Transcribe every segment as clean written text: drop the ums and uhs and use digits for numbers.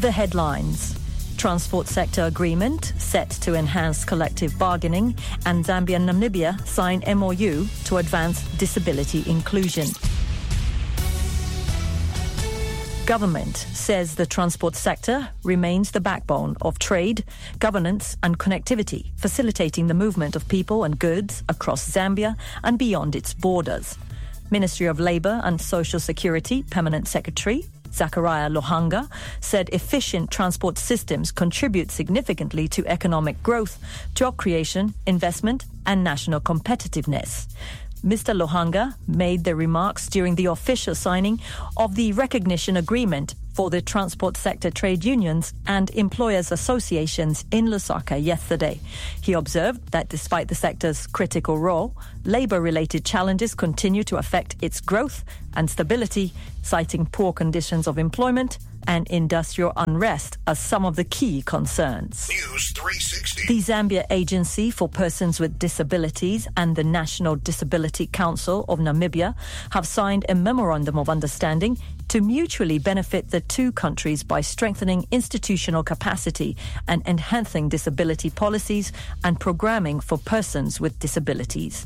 The headlines. Transport sector agreement set to enhance collective bargaining, and Zambia and Namibia sign MOU to advance disability inclusion. Government says the transport sector remains the backbone of trade, governance and connectivity, facilitating the movement of people and goods across Zambia and beyond its borders. Ministry of Labour and Social Security Permanent Secretary Zachariah Lohanga said efficient transport systems contribute significantly to economic growth, job creation, investment and national competitiveness. Mr. Lohanga made the remarks during the official signing of the recognition agreement for the transport sector trade unions and employers associations in Lusaka yesterday. He observed that despite the sector's critical role, labour-related challenges continue to affect its growth and stability, citing poor conditions of employment and industrial unrest as some of the key concerns. News 360. The Zambia Agency for Persons with Disabilities and the National Disability Council of Namibia have signed a memorandum of understanding to mutually benefit the two countries by strengthening institutional capacity and enhancing disability policies and programming for persons with disabilities.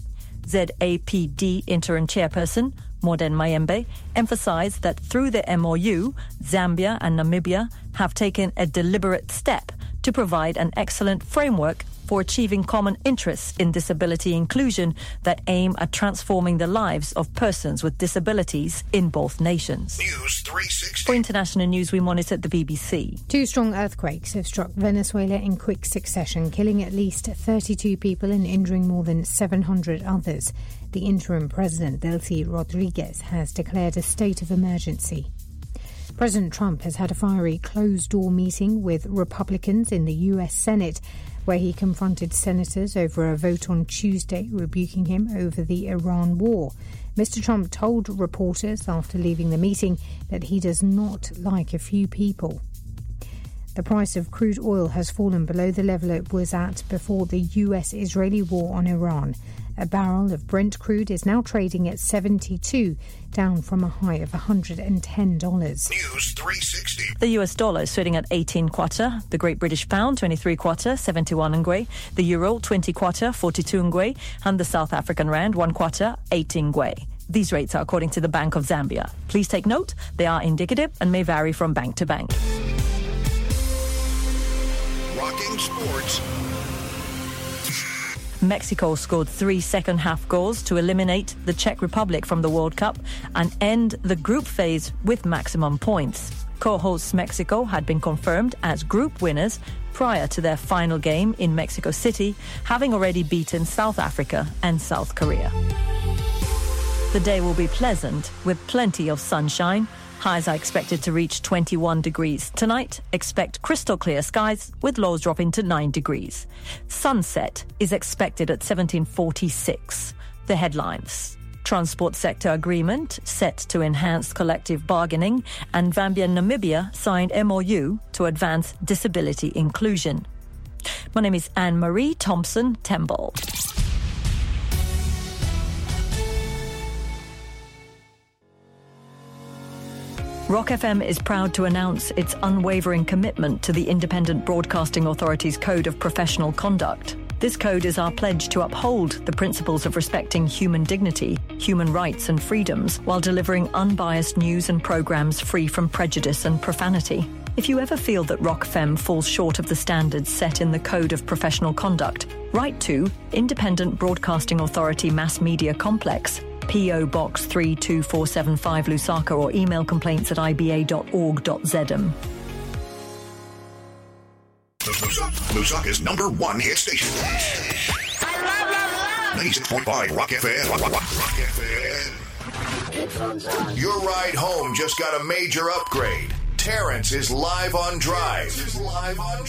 ZAPD interim chairperson Morden Mayembe emphasized that through the MOU, Zambia and Namibia have taken a deliberate step to provide an excellent framework for achieving common interests in disability inclusion that aim at transforming the lives of persons with disabilities in both nations. News 360. For international news, we monitored the BBC. 2 strong earthquakes have struck Venezuela in quick succession, killing at least 32 people and injuring more than 700 others. The interim president, Delcy Rodriguez, has declared a state of emergency. President Trump has had a fiery closed-door meeting with Republicans in the U.S. Senate, where he confronted senators over a vote on Tuesday rebuking him over the Iran war. Mr. Trump told reporters after leaving the meeting that he does not like a few people. The price of crude oil has fallen below the level it was at before the US-Israeli war on Iran. A barrel of Brent crude is now trading at $72, down from a high of $110. News 360. The US dollar is trading at 18 kwacha, the Great British Pound 23 kwacha, 71 ngwe, the Euro 20 kwacha, 42 ngwe, and the South African Rand 1 kwacha, 18 ngwe. These rates are according to the Bank of Zambia. Please take note, they are indicative and may vary from bank to bank. Rocking sports. Mexico scored 3 second-half goals to eliminate the Czech Republic from the World Cup and end the group phase with maximum points. Co-hosts Mexico had been confirmed as group winners prior to their final game in Mexico City, having already beaten South Africa and South Korea. The day will be pleasant with plenty of sunshine. Highs are expected to reach 21 degrees. Tonight, expect crystal clear skies with lows dropping to 9 degrees. Sunset is expected at 17:46. The headlines. Transport sector agreement set to enhance collective bargaining, and Zambia and Namibia signed MOU to advance disability inclusion. My name is Anne-Marie Thompson-Temple. Rock FM is proud to announce its unwavering commitment to the Independent Broadcasting Authority's Code of Professional Conduct. This code is our pledge to uphold the principles of respecting human dignity, human rights and freedoms, while delivering unbiased news and programs free from prejudice and profanity. If you ever feel that Rock FM falls short of the standards set in the Code of Professional Conduct, write to Independent Broadcasting Authority Mass Media Complex, P.O. Box 32475 Lusaka, or email complaints@iba.org.zm. Lusaka's #1 hit station. I love. 96.5 Rock FM. Rock FM. Your ride home just got a major upgrade. Terrence is live on Drive.